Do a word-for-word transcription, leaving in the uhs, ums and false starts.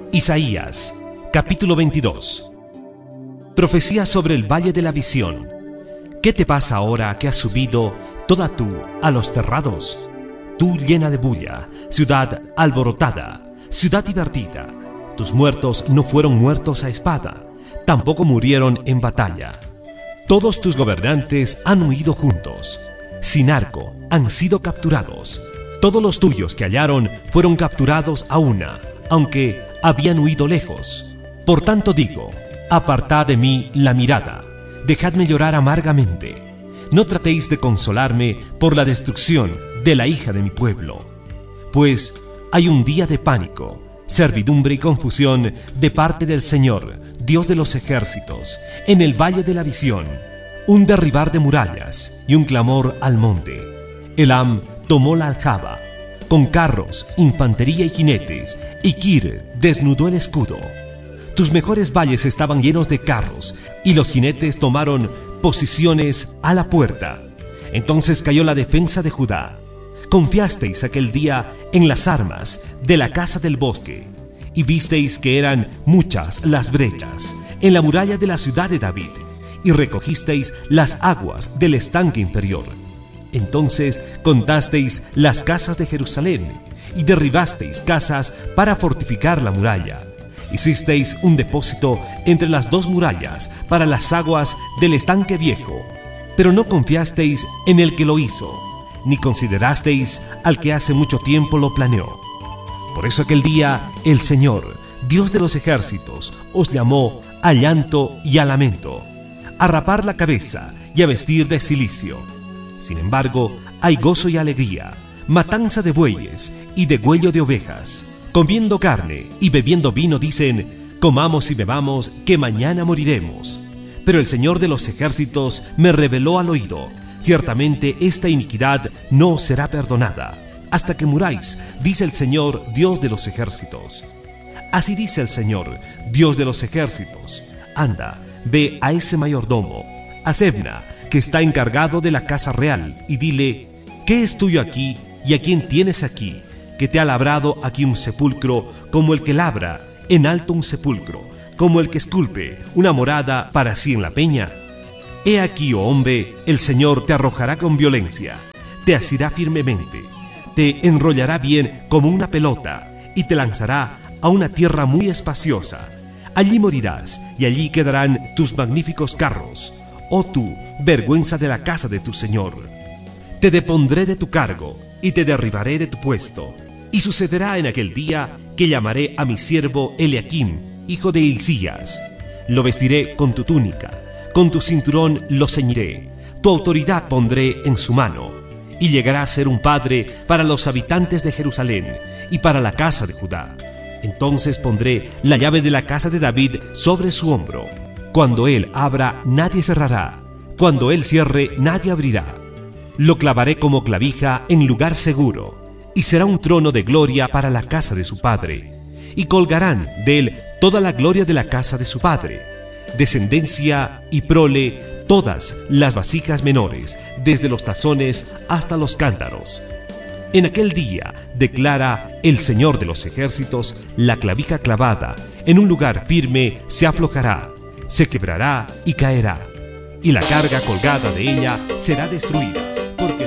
Isaías, capítulo veintidós. Profecía sobre el valle de la visión. ¿Qué te pasa ahora que has subido toda tú a los terrados? Tú llena de bulla, ciudad alborotada, ciudad divertida. Tus muertos no fueron muertos a espada, tampoco murieron en batalla. Todos tus gobernantes han huido juntos. Sin arco han sido capturados. Todos los tuyos que hallaron fueron capturados a una, aunque habían huido lejos. Por tanto digo, apartad de mí la mirada, dejadme llorar amargamente. No tratéis de consolarme por la destrucción de la hija de mi pueblo. Pues hay un día de pánico, servidumbre y confusión de parte del Señor, Dios de los ejércitos, en el valle de la visión, un derribar de murallas y un clamor al monte. Elam tomó la aljaba, con carros, infantería y jinetes, y Kir desnudó el escudo. Tus mejores valles estaban llenos de carros, y los jinetes tomaron posiciones a la puerta. Entonces cayó la defensa de Judá. Confiasteis aquel día en las armas de la casa del bosque, y visteis que eran muchas las brechas en la muralla de la ciudad de David, y recogisteis las aguas del estanque inferior. Entonces contasteis las casas de Jerusalén, y derribasteis casas para fortificar la muralla. Hicisteis un depósito entre las dos murallas para las aguas del estanque viejo, pero no confiasteis en el que lo hizo, ni considerasteis al que hace mucho tiempo lo planeó. Por eso aquel día el Señor, Dios de los ejércitos, os llamó a llanto y a lamento, a rapar la cabeza y a vestir de cilicio. Sin embargo, hay gozo y alegría, matanza de bueyes y degüello de ovejas. Comiendo carne y bebiendo vino dicen, comamos y bebamos, que mañana moriremos. Pero el Señor de los ejércitos me reveló al oído, ciertamente esta iniquidad no será perdonada, hasta que muráis, dice el Señor, Dios de los ejércitos. Así dice el Señor, Dios de los ejércitos, anda, ve a ese mayordomo, a Sebna, que está encargado de la casa real, y dile, ¿qué es tuyo aquí y a quién tienes aquí, que te ha labrado aquí un sepulcro como el que labra en alto un sepulcro, como el que esculpe una morada para sí en la peña? He aquí, oh hombre, el Señor te arrojará con violencia, te asirá firmemente, te enrollará bien como una pelota, y te lanzará a una tierra muy espaciosa. Allí morirás, y allí quedarán tus magníficos carros. Oh tú, vergüenza de la casa de tu Señor. Te depondré de tu cargo, y te derribaré de tu puesto. Y sucederá en aquel día que llamaré a mi siervo Eliakim, hijo de Hilcías. Lo vestiré con tu túnica, con tu cinturón lo ceñiré, tu autoridad pondré en su mano, y llegará a ser un padre para los habitantes de Jerusalén y para la casa de Judá. Entonces pondré la llave de la casa de David sobre su hombro. Cuando él abra, nadie cerrará. Cuando él cierre, nadie abrirá. Lo clavaré como clavija en lugar seguro, y será un trono de gloria para la casa de su padre. Y colgarán de él toda la gloria de la casa de su padre, descendencia y prole, todas las vasijas menores, desde los tazones hasta los cántaros. En aquel día, declara el Señor de los ejércitos, la clavija clavada en un lugar firme se aflojará, se quebrará y caerá, y la carga colgada de ella será destruida.